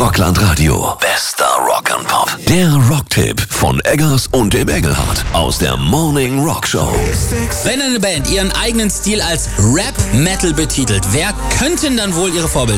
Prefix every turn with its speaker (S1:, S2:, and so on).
S1: Rockland Radio. Bester Rock'n'Pop. Der Rocktipp von Eggers und dem Engelhardt aus der Morning Rock Show.
S2: Wenn eine Band ihren eigenen Stil als Rap-Metal betitelt, wer könnten dann wohl ihre Vorbilder